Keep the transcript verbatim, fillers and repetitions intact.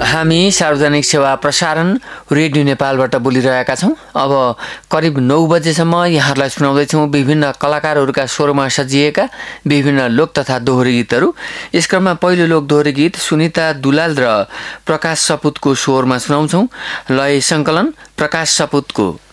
हामी सार्वजनिक सेवा प्रसारण रेडियो नेपालबाट बोलिरहेका छौँ। अब करिब नौ बजेसम्म यहाँहरूलाई सुनाउँदैछौँ विभिन्न कलाकारहरूका स्वरमा सजिएका विभिन्न लोक तथा दोहोरी गीतहरू। यस क्रममा पहिलो लोक दोहोरी गीत सुनिता दुलाल र प्रकाश सपुतको स्वरमा सुनाउँछौँ। लय सङ्कलन प्रकाश सपुतको।